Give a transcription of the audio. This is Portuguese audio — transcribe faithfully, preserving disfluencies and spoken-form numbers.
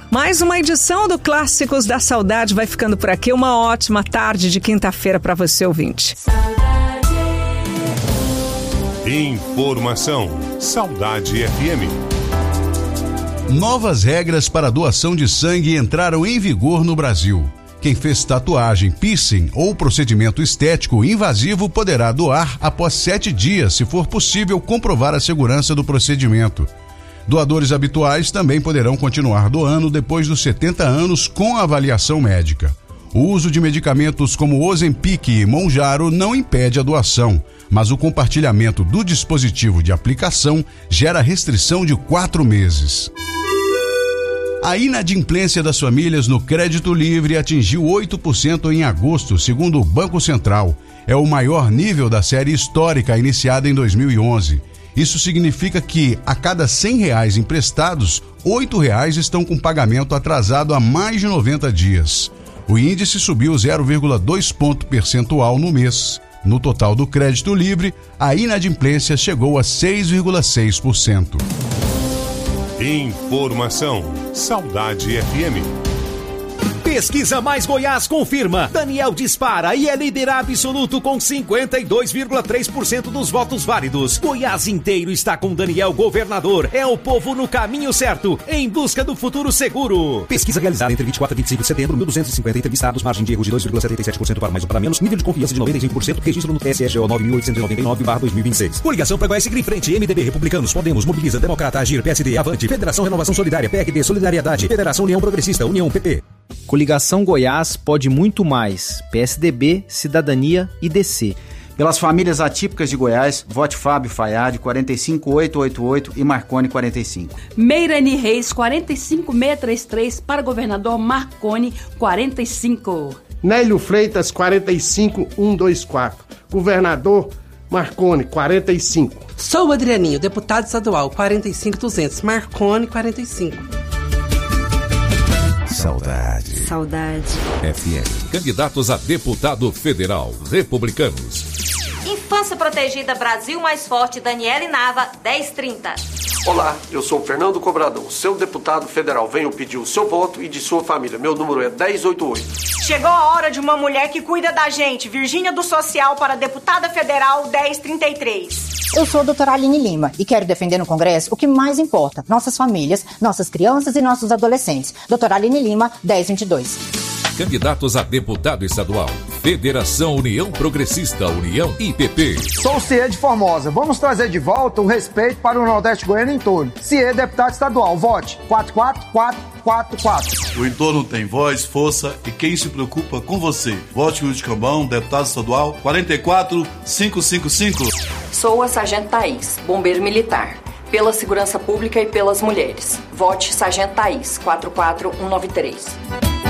Mais uma edição do Clássicos da Saudade vai ficando por aqui. Uma ótima tarde de quinta-feira para você, ouvinte. Informação. Saudade F M. Novas regras para doação de sangue entraram em vigor no Brasil. Quem fez tatuagem, piercing ou procedimento estético invasivo poderá doar após sete dias, se for possível comprovar a segurança do procedimento. Doadores habituais também poderão continuar doando depois dos setenta anos com avaliação médica. O uso de medicamentos como Ozempic e Mounjaro não impede a doação, mas o compartilhamento do dispositivo de aplicação gera restrição de quatro meses. A inadimplência das famílias no crédito livre atingiu oito por cento em agosto, segundo o Banco Central. É o maior nível da série histórica iniciada em dois mil e onze. Isso significa que, a cada cem reais emprestados, oito reais estão com pagamento atrasado há mais de noventa dias. O índice subiu zero vírgula dois ponto percentual no mês. No total do crédito livre, a inadimplência chegou a seis vírgula seis por cento. Informação. Saudade F M. Pesquisa Mais Goiás confirma. Daniel dispara e é líder absoluto com cinquenta e dois vírgula três por cento dos votos válidos. Goiás inteiro está com Daniel governador. É o povo no caminho certo, em busca do futuro seguro. Pesquisa realizada entre vinte e quatro e vinte e cinco de setembro, mil duzentos e cinquenta entrevistados, margem de erro de dois vírgula setenta e sete por cento para mais ou para menos, nível de confiança de noventa e cinco por cento, registro no T S S O nove mil oitocentos e noventa e nove barra dois mil e vinte e seis. Coligação para Goiás seguir em frente, M D B, Republicanos, Podemos, Mobiliza, Democrata, Agir, P S D, Avante, Federação Renovação Solidária, P R D, Solidariedade, Federação União Progressista, União P P. Coligação Goiás pode muito mais. P S D B, Cidadania e D C. Pelas famílias atípicas de Goiás, vote Fábio Fayad, quarenta e cinco mil oitocentos e oitenta e oito e Marconi, quarenta e cinco. Meirani Reis, quarenta e cinco mil seiscentos e trinta e três, para governador Marconi, quarenta e cinco. Nélio Freitas, quarenta e cinco mil cento e vinte e quatro. Governador Marconi, quarenta e cinco. Sou o Adrianinho, deputado estadual, quarenta e cinco mil duzentos. Marconi, quarenta e cinco. Saudade. Saudade. F M. Candidatos a deputado federal, republicanos. Infância Protegida Brasil Mais Forte, Daniele Nava, dez trinta. Olá, eu sou Fernando Cobrador, seu deputado federal. Venho pedir o seu voto e de sua família. Meu número é dez oitenta e oito. Chegou a hora de uma mulher que cuida da gente. Virgínia do Social para deputada federal, dez trinta e três. Eu sou a doutora Aline Lima e quero defender no Congresso o que mais importa: nossas famílias, nossas crianças e nossos adolescentes. doutora Aline Lima, dez vinte e dois. Candidatos a deputado estadual. Federação União Progressista, União I P P. Sou o Ciê de Formosa. Vamos trazer de volta o respeito para o Nordeste Goiano em torno. Ciê, deputado estadual. Vote quatro quatro quatro quatro quatro. O entorno tem voz, força e quem se preocupa com você. Vote Luiz Cambão, deputado estadual, quarenta e quatro mil quinhentos e cinquenta e cinco. Sou a Sargento Thaís, bombeiro militar. Pela segurança pública e pelas mulheres. Vote Sargento Thaís, quatro quatro um nove três.